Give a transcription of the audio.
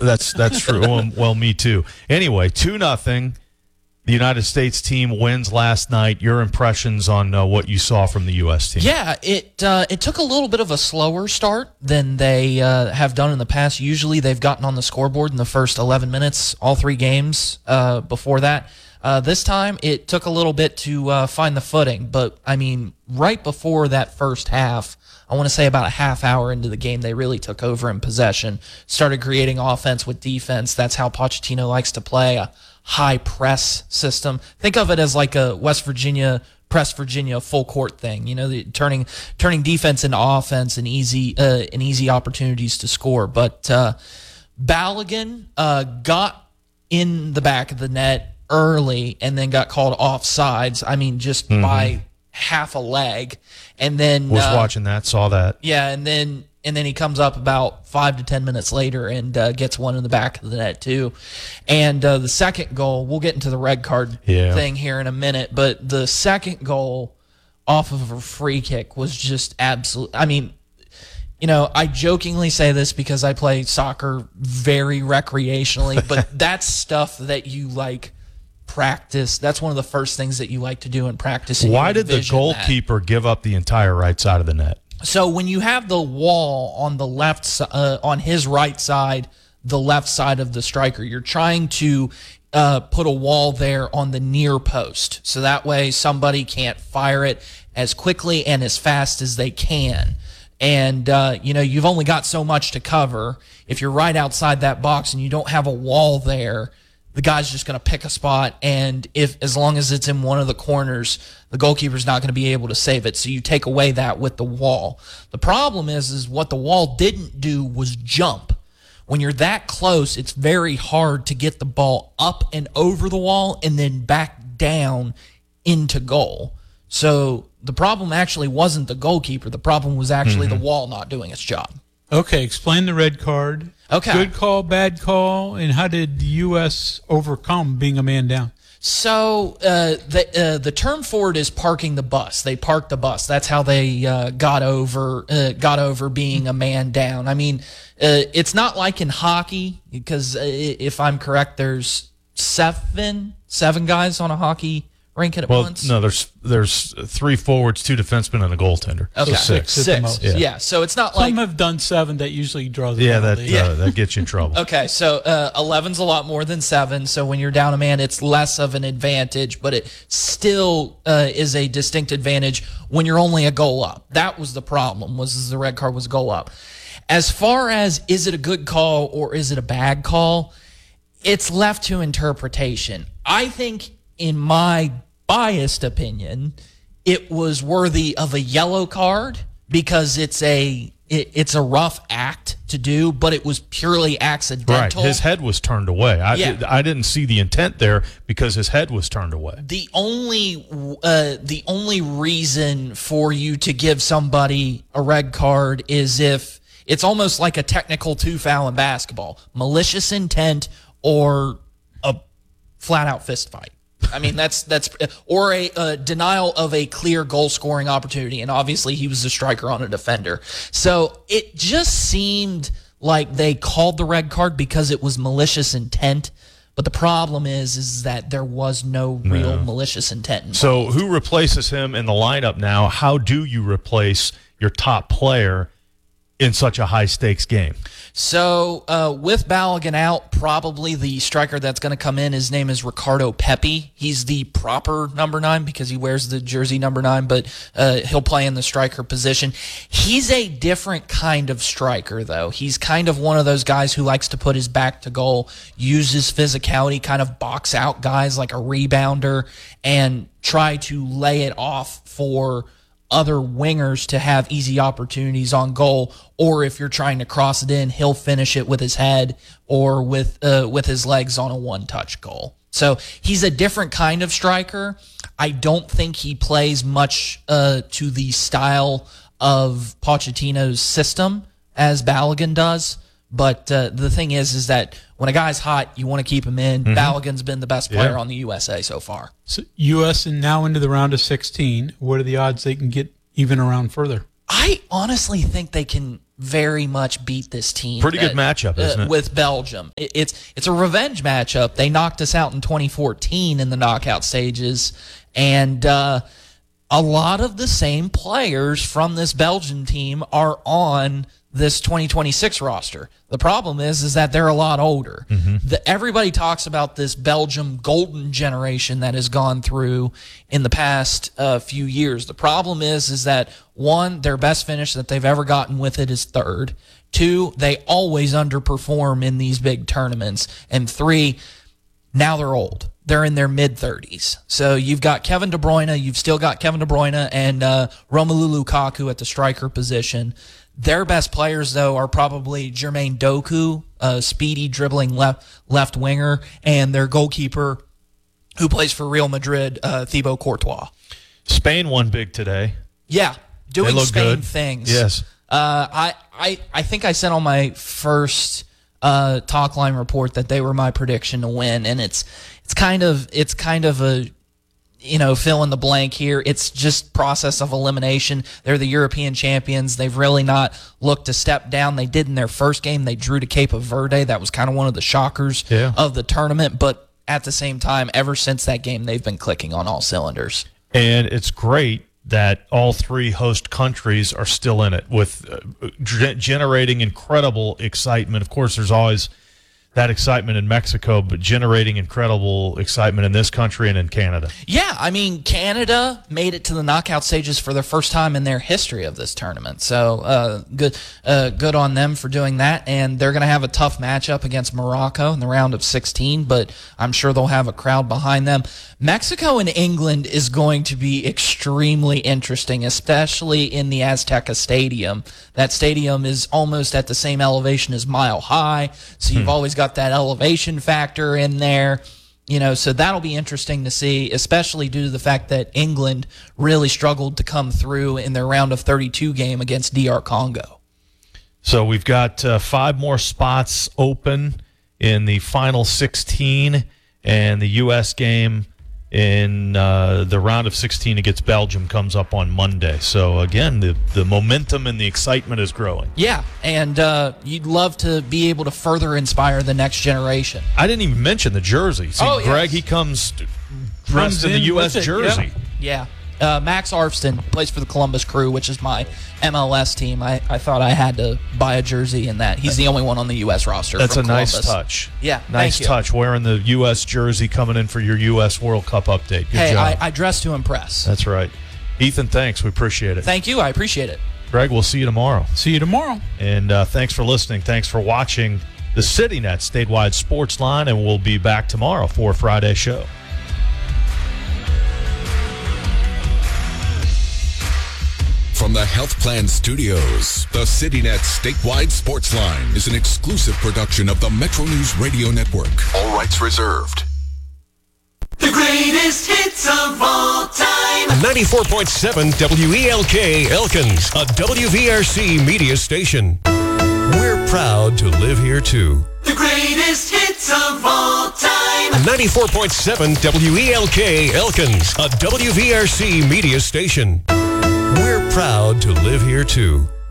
That's true. Well, me too. Anyway, 2-0. The United States team wins last night. Your impressions on what you saw from the U.S. team? Yeah, it took a little bit of a slower start than they have done in the past. Usually they've gotten on the scoreboard in the first 11 minutes, all three games before that. This time it took a little bit to find the footing. But, I mean, right before that first half, I want to say about a half hour into the game, they really took over in possession, started creating offense with defense. That's how Pochettino likes to play, a high press system. Think of it as like a West Virginia, press Virginia full court thing, turning defense into offense and easy opportunities to score. But Balogun got in the back of the net early and then got called offsides. I mean, just by half a leg. And then was watching that, saw that. Yeah, and then he comes up about 5 to 10 minutes later and gets one in the back of the net too. And the second goal, we'll get into the red card thing here in a minute, but the second goal off of a free kick was just absolute. I mean, I jokingly say this because I play soccer very recreationally, but that's stuff that you practice. That's one of the first things that you like to do in practice. Why did the goalkeeper give up the entire right side of the net? So when you have the wall on the left, on his right side, the left side of the striker, you're trying to put a wall there on the near post. So that way somebody can't fire it as quickly and as fast as they can. And, you've only got so much to cover. If you're right outside that box and you don't have a wall there, the guy's just going to pick a spot, and as long as it's in one of the corners, the goalkeeper's not going to be able to save it. So you take away that with the wall. The problem is what the wall didn't do was jump. When you're that close, it's very hard to get the ball up and over the wall and then back down into goal. So the problem actually wasn't the goalkeeper. The problem was actually the wall not doing its job. Okay, explain the red card. Okay. Good call, bad call, and how did the U.S. overcome being a man down? So the term for it is parking the bus. They parked the bus. That's how they got over being a man down. I mean, it's not like in hockey because if I'm correct, there's seven guys on a hockey rink at once. No, there's 3 forwards, 2 defensemen, and a goaltender. Okay. So Six. Yeah. So it's not like some have done 7. That usually draws. The that gets you in trouble. Okay, so 11's a lot more than 7. So when you're down a man, it's less of an advantage, but it still is a distinct advantage when you're only a goal up. That was the problem. Was the red card was a goal up. As far as is it a good call or is it a bad call, it's left to interpretation. I think, in my biased opinion, it was worthy of a yellow card because it's a rough act to do, but it was purely accidental. Right, his head was turned away. I didn't see the intent there because his head was turned away. The only reason for you to give somebody a red card is if it's almost like a technical 2 foul in basketball, malicious intent or a flat-out fist fight. I mean, that's or a denial of a clear goal-scoring opportunity, and obviously he was a striker on a defender. So it just seemed like they called the red card because it was malicious intent, but the problem is that there was no real malicious intent involved. So who replaces him in the lineup now? How do you replace your top player in such a high-stakes game? So with Balogun out, probably the striker that's going to come in, his name is Ricardo Pepi. He's the proper number 9 because he wears the jersey number 9, but he'll play in the striker position. He's a different kind of striker, though. He's kind of one of those guys who likes to put his back to goal, use his physicality, kind of box out guys like a rebounder, and try to lay it off for other wingers to have easy opportunities on goal, or if you're trying to cross it in, he'll finish it with his head or with his legs on a one-touch goal. So he's a different kind of striker. I don't think he plays much to the style of Pochettino's system as Balogun does. But the thing is that when a guy's hot, you want to keep him in. Balogun's been the best player on the USA so far. So U.S. and now into the round of 16. What are the odds they can get even around further? I honestly think they can very much beat this team. Pretty good matchup, isn't it? With Belgium. It's a revenge matchup. They knocked us out in 2014 in the knockout stages, and a lot of the same players from this Belgian team are on this 2026 roster. The problem is that they're a lot older. Everybody talks about this Belgium golden generation that has gone through in the past few years. The problem is that, one, their best finish that they've ever gotten with it is third. Two, they always underperform in these big tournaments. And three, now they're old. They're in their mid-30s. So you've got Kevin De Bruyne, you've still got Kevin De Bruyne and Romelu Lukaku at the striker position. Their best players, though, are probably Jermaine Doku, speedy dribbling left winger, and their goalkeeper who plays for Real Madrid, Thibaut Courtois. Spain won big today. Yeah, doing Spain good. things. Yes. I think I said on my first talk line report that they were my prediction to win, and it's kind of a, fill in the blank here. It's just process of elimination. They're the European champions. They've really not looked to step down. They did in their first game. They drew to Cape Verde. That was kind of one of the shockers of the tournament. But at the same time, ever since that game, they've been clicking on all cylinders. And it's great that all three host countries are still in it with generating incredible excitement. Of course, there's always that excitement in Mexico, but generating incredible excitement in this country and in Canada. Yeah, I mean, Canada made it to the knockout stages for the first time in their history of this tournament. So good on them for doing that. And they're going to have a tough matchup against Morocco in the round of 16, but I'm sure they'll have a crowd behind them. Mexico and England is going to be extremely interesting, especially in the Azteca Stadium. That stadium is almost at the same elevation as Mile High, so you've always got that elevation factor in there. So that'll be interesting to see, especially due to the fact that England really struggled to come through in their round of 32 game against DR Congo. So we've got 5 more spots open in the final 16, and the U.S. game in the round of 16 against Belgium comes up on Monday. So, again, the momentum and the excitement is growing. Yeah, and you'd love to be able to further inspire the next generation. I didn't even mention the jersey. See, Greg, he comes dressed in the U.S. jersey. Yeah. Max Arfston plays for the Columbus Crew, which is my MLS team. I thought I had to buy a jersey in that. He's the only one on the U.S. roster. That's from a Columbus. nice touch. Yeah, nice touch. Wearing the U.S. jersey, coming in for your U.S. World Cup update. Good job. I dress to impress. That's right. Ethan, thanks. We appreciate it. Thank you. I appreciate it. Greg, we'll see you tomorrow. See you tomorrow. And thanks for listening. Thanks for watching the CityNet Statewide Sports Line, and we'll be back tomorrow for a Friday show. From the Health Plan Studios, the CityNet Statewide Sports Line is an exclusive production of the Metro News Radio Network. All rights reserved. The greatest hits of all time. 94.7 WELK Elkins, a WVRC media station. We're proud to live here too. The greatest hits of all time. 94.7 WELK Elkins, a WVRC media station. We're proud to live here too.